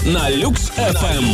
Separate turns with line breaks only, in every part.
на Люкс ФМ.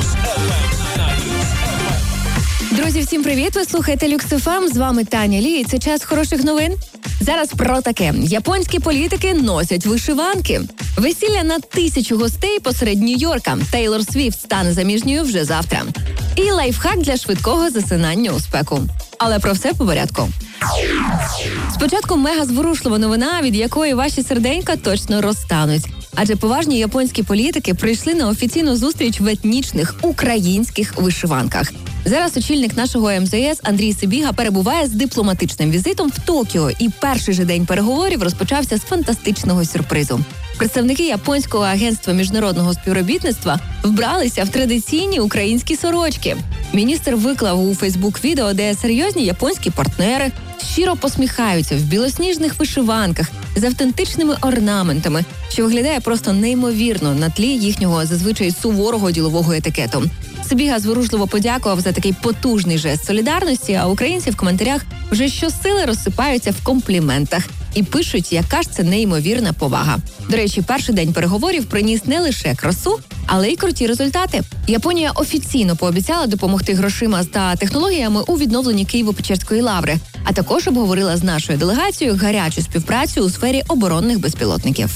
Друзі, всім привіт! Ви слухаєте Люкс ФМ, з вами Таня Лі, і це час хороших новин. Зараз про таке. Японські політики носять вишиванки. Весілля на 1000 гостей посеред Нью-Йорка. Тейлор Свіфт стане заміжньою вже завтра. І лайфхак для швидкого засинання у спеку. Але про все по порядку. Спочатку мега зворушлива новина, від якої ваші серденька точно розтануть. Адже поважні японські політики прийшли на офіційну зустріч в етнічних українських вишиванках. Зараз очільник нашого МЗС Андрій Сибіга перебуває з дипломатичним візитом в Токіо, і перший же день переговорів розпочався з фантастичного сюрпризу. Представники Японського агентства міжнародного співробітництва вбралися в традиційні українські сорочки. Міністр виклав у Фейсбук відео, де серйозні японські партнери щиро посміхаються в білосніжних вишиванках з автентичними орнаментами, що виглядає просто неймовірно на тлі їхнього зазвичай суворого ділового етикету. Сибіга зворушливо подякував за такий потужний жест солідарності, а українці в коментарях вже щосили розсипаються в компліментах і пишуть, яка ж це неймовірна повага. До речі, перший день переговорів приніс не лише красу, але й круті результати. Японія офіційно пообіцяла допомогти грошима та технологіями у відновленні Києво-Печерської лаври, а також обговорила з нашою делегацією гарячу співпрацю у сфері оборонних безпілотників.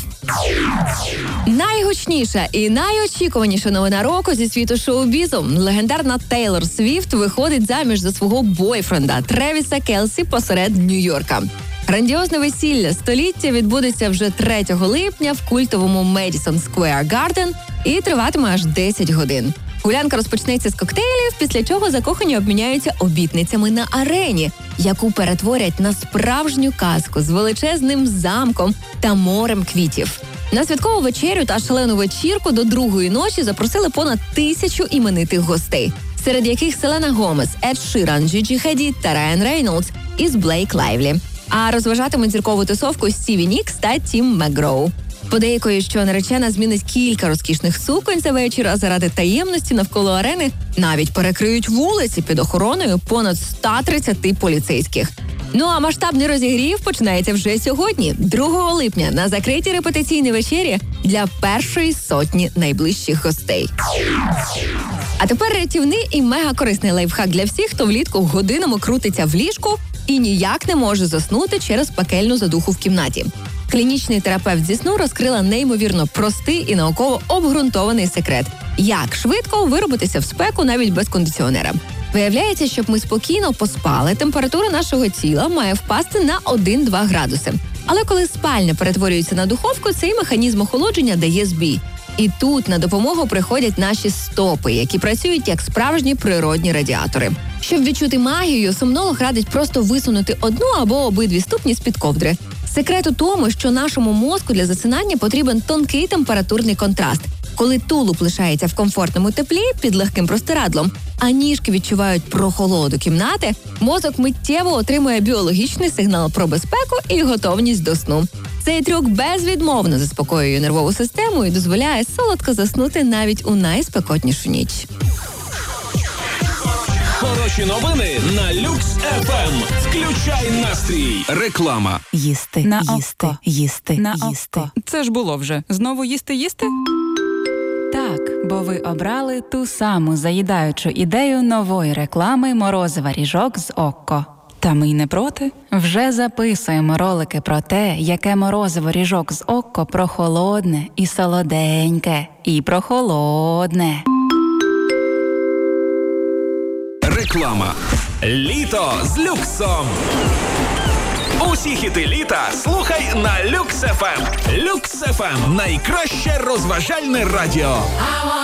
Найгучніша і найочікуваніша новина року зі світу шоу-бізу. Легендарна Тейлор Свіфт виходить заміж за свого бойфренда Тревіса Келсі посеред Нью-Йорка. Грандіозне весілля століття відбудеться вже 3 липня в культовому Madison Square Garden і триватиме аж 10 годин. Гулянка розпочнеться з коктейлів, після чого закохані обміняються обітницями на арені, яку перетворять на справжню казку з величезним замком та морем квітів. На святкову вечерю та шалену вечірку до 2-ї ночі запросили понад 1000 іменитих гостей, серед яких Селена Гомес, Ед Ширан, Джиджі Хадід та Райан Рейнолдс із Блейк Лайвлі. А розважатимуть зіркову тусовку Стіві Нікс та Тім Макгроу. Подейкують, що наречена змінить кілька розкішних суконь за вечір, а заради таємності навколо арени навіть перекриють вулиці під охороною понад 130 поліцейських. Ну а масштабний розігрів починається вже сьогодні, 2 липня, на закритій репетиційній вечері для першої сотні найближчих гостей. А тепер рятівний і мега-корисний лайфхак для всіх, хто влітку годинами крутиться в ліжку і ніяк не може заснути через пекельну задуху в кімнаті. Клінічний терапевт зі сну розкрила неймовірно простий і науково обґрунтований секрет – як швидко виробитися в спеку навіть без кондиціонера. Виявляється, щоб ми спокійно поспали, температура нашого тіла має впасти на 1-2 градуси. Але коли спальня перетворюється на духовку, цей механізм охолодження дає збій. І тут на допомогу приходять наші стопи, які працюють як справжні природні радіатори. Щоб відчути магію, сомнолог радить просто висунути одну або обидві ступні з-під ковдри. Секрет у тому, що нашому мозку для засинання потрібен тонкий температурний контраст. Коли тулуб лишається в комфортному теплі під легким простирадлом, а ніжки відчувають прохолоду кімнати, мозок миттєво отримує біологічний сигнал про безпеку і готовність до сну. Цей трюк безвідмовно заспокоює нервову систему і дозволяє солодко заснути навіть у найспекотнішу ніч.
Хороші новини на Люкс ФМ. Включай настрій. Реклама.
Їсти,
на
їсти,
око.
їсти,
На
їсти.
око. Це ж було вже. Знову їсти? Так, бо ви обрали ту саму заїдаючу ідею нової реклами «Морозива ріжок з Окко». Та ми й не проти. Вже записуємо ролики про те, яке морозиво ріжок з Окко прохолодне і солоденьке. І прохолодне.
Реклама. Літо з люксом. Усі хіти літа слухай на Люкс ФМ. Люкс ФМ – найкраще розважальне радіо.